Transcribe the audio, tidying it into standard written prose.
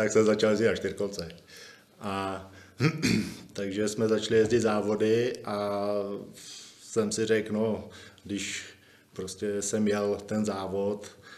tak jsem začal jezdit na čtyřkolce. A takže jsme začali jezdit závody a jsem si řekl, no, když prostě jsem jel ten závod,